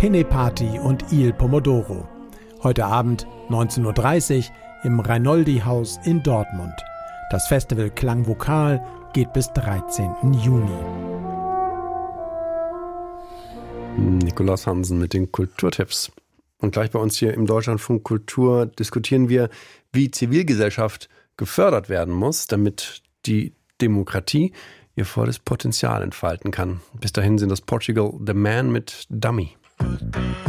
Pinne Party und Il Pomodoro. Heute Abend 19:30 Uhr im Reinoldi-Haus in Dortmund. Das Festival Klangvokal geht bis 13. Juni. Nikolaus Hansen mit den Kulturtipps. Und gleich bei uns hier im Deutschlandfunk Kultur diskutieren wir, wie Zivilgesellschaft gefördert werden muss, damit die Demokratie ihr volles Potenzial entfalten kann. Bis dahin sind das Portugal The Man mit Dummy.